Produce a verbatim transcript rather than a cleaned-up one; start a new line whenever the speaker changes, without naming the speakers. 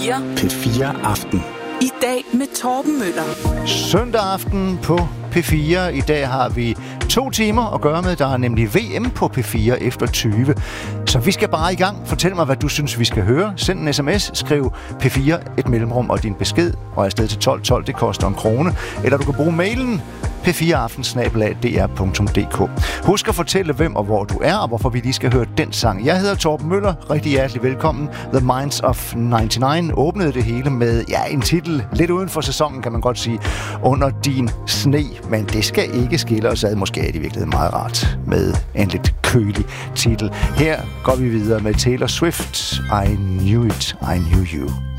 fire.
P fire Aften.
I dag med Torben Møller.
Søndag aften på P fire. I dag har vi to timer at gøre med. Der er nemlig V M på P fire efter tyve. Så vi skal bare i gang. Fortæl mig, hvad du synes, vi skal høre. Send en sms, skriv P fire, et mellemrum og din besked, og afsted til tolv tolv. Det koster en krone. Eller du kan bruge mailen p fire aften snabel-a d r punktum d k. Husk at fortælle, hvem og hvor du er, og hvorfor vi lige skal høre den sang. Jeg hedder Torben Møller. Rigtig hjertelig velkommen. The Minds of nioghalvfems åbnede det hele med ja, en titel lidt uden for sæsonen, kan man godt sige. Under din sne. Men det skal ikke skille os ad. Måske er det i virkeligheden meget rart med en lidt kølig titel. Her går vi videre med Taylor Swift. I knew it, I knew you.